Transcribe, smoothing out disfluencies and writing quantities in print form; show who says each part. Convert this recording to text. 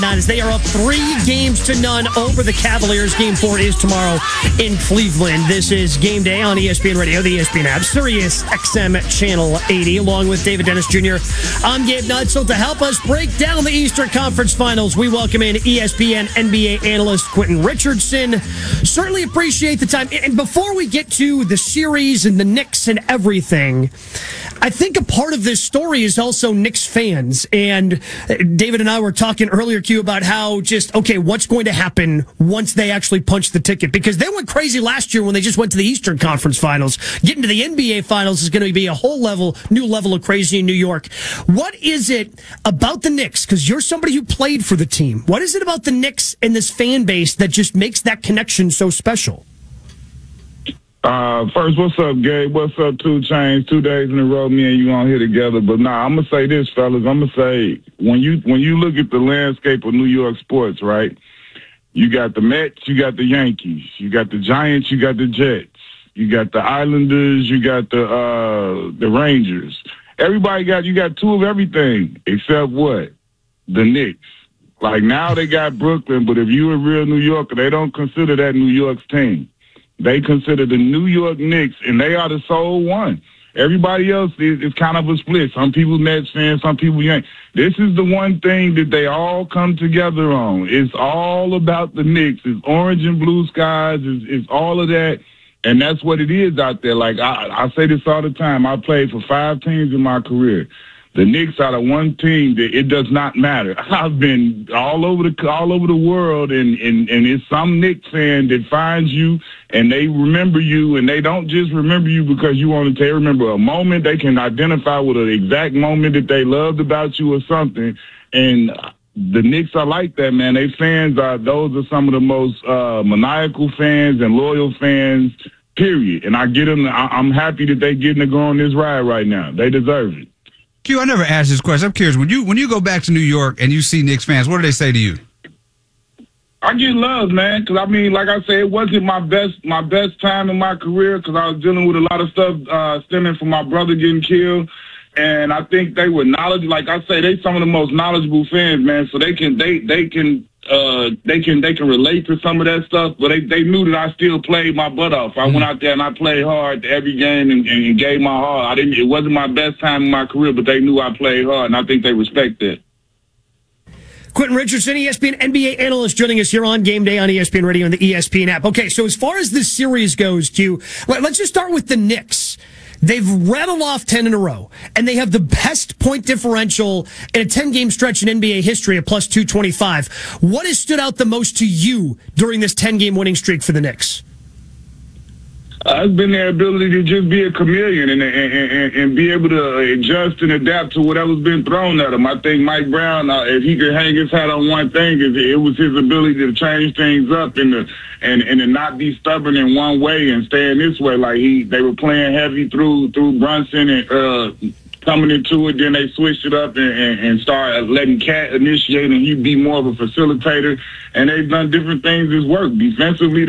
Speaker 1: As they are up 3-0 over the Cavaliers. Game 4 is tomorrow in Cleveland. This is Game Day on ESPN Radio, the ESPN app, Sirius XM Channel 80, along with David Dennis Jr. I'm Gabe Nutzel. To help us break down the Eastern Conference Finals, we welcome in ESPN NBA analyst Quentin Richardson. Certainly appreciate the time. And before we get to the series and the Knicks and everything, I think a part of this story is also Knicks fans. And David and I were talking earlier, Q, about how what's going to happen once they actually punch the ticket? Because they went crazy last year when they just went to the Eastern Conference Finals. Getting to the NBA Finals is going to be a whole new level of crazy in New York. What is it about the Knicks? Because you're somebody who played for the team. What is it about the Knicks and this fan base that just makes that connection so special?
Speaker 2: First, what's up, Gabe? What's up, 2 Chainz? 2 days in a row, me and you on here together. But I'm gonna say this, fellas. I'm gonna say when you look at the landscape of New York sports, right? You got the Mets, you got the Yankees, you got the Giants, you got the Jets, you got the Islanders, you got the Rangers. You got 2 of everything except what? The Knicks. Like now they got Brooklyn, but if you're a real New Yorker, they don't consider that New York's team. They consider the New York Knicks, and they are the sole one. Everybody else is kind of a split. Some people Mets fans, some people Yankees. This is the one thing that they all come together on. It's all about the Knicks. It's orange and blue skies. It's all of that, and that's what it is out there. Like I say this all the time. I played for 5 teams in my career. The Knicks are the one team that it does not matter. I've been all over the world, and it's some Knicks fan that finds you and they remember you, and they don't just remember you because you want to. They remember a moment. They can identify with an exact moment that they loved about you or something. And the Knicks are like that, man. Those are some of the most maniacal fans and loyal fans, period. And I get them. I'm happy that they getting to go on this ride right now. They deserve it.
Speaker 3: Q, I never asked this question. I'm curious. When you go back to New York and you see Knicks fans, what do they say to you?
Speaker 2: I get love, man. Because like I said, it wasn't my best time in my career because I was dealing with a lot of stuff stemming from my brother getting killed. And I think they were knowledgeable. Like I say, they some of the most knowledgeable fans, man. So they can relate to some of that stuff, but they knew that I still played my butt off. I went out there and I played hard every game and gave my heart. It wasn't my best time in my career, but they knew I played hard, and I think they respect that.
Speaker 1: Quentin Richardson, ESPN NBA analyst, joining us here on Game Day on ESPN Radio and the ESPN app. Okay, so as far as this series goes, Q, let's just start with the Knicks. They've rattled off 10 in a row, and they have the best point differential in a 10-game stretch in NBA history at plus 225. What has stood out the most to you during this 10-game winning streak for the Knicks?
Speaker 2: It's been their ability to just be a chameleon and be able to adjust and adapt to whatever's been thrown at them. I think Mike Brown, if he could hang his hat on one thing, it was his ability to change things up and to not be stubborn in one way and staying this way. Like they were playing heavy through Brunson and coming into it, then they switched it up and started letting Cat initiate, and he'd be more of a facilitator. And they've done different things that's worked. Defensively,